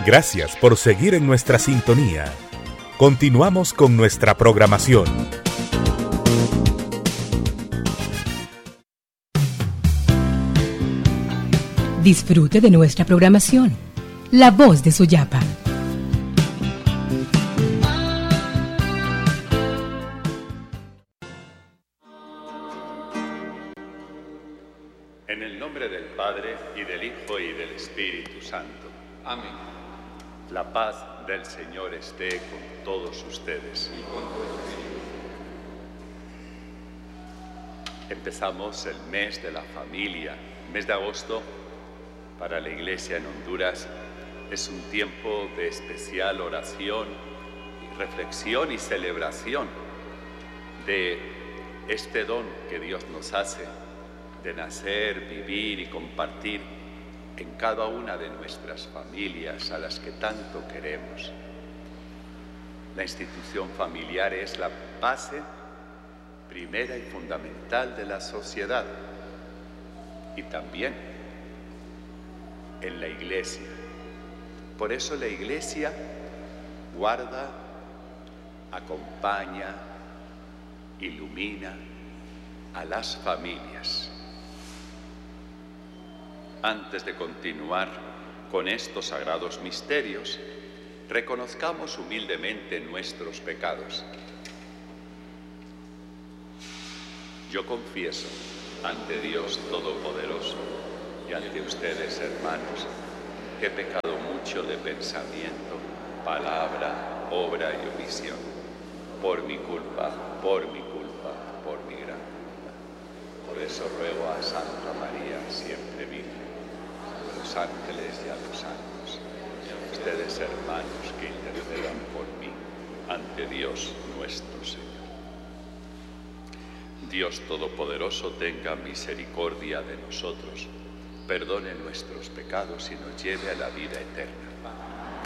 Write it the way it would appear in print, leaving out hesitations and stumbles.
Gracias por seguir en nuestra sintonía. Continuamos con nuestra programación. Disfrute de nuestra programación. La voz de Soyapa. En el nombre del Padre, y del Hijo, y del Espíritu Santo. Amén. La paz del Señor esté con todos ustedes. Y con tu espíritu. Empezamos el mes de la familia. El mes de agosto, para la Iglesia en Honduras, es un tiempo de especial oración, reflexión y celebración de este don que Dios nos hace de nacer, vivir y compartir en cada una de nuestras familias a las que tanto queremos. La institución familiar es la base primera y fundamental de la sociedad, y también en la Iglesia. Por eso la Iglesia guarda, acompaña, ilumina a las familias. Antes de continuar con estos sagrados misterios, reconozcamos humildemente nuestros pecados. Yo confieso ante Dios Todopoderoso y ante ustedes, hermanos, que he pecado mucho de pensamiento, palabra, obra y omisión, por mi culpa, por mi gran culpa. Por eso ruego a Santa María, siempre Virgen, a los ángeles y a los santos, y a ustedes, hermanos, que intercedan por mí ante Dios nuestro Señor. Dios Todopoderoso tenga misericordia de nosotros, perdone nuestros pecados y nos lleve a la vida eterna.